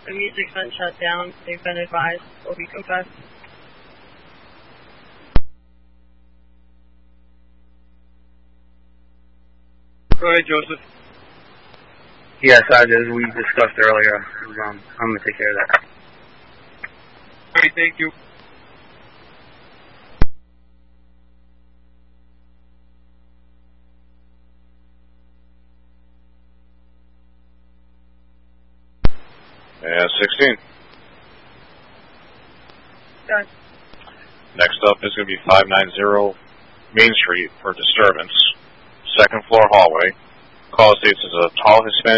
The music's been shut down. They've been advised. Will be confessed. Go ahead, Joseph. Yes, as we discussed earlier, I'm going to take care of that. All right, thank you. And 16. Done. Next up is going to be 590 Main Street for disturbance. Second floor hallway. Call states is a tall Hispanic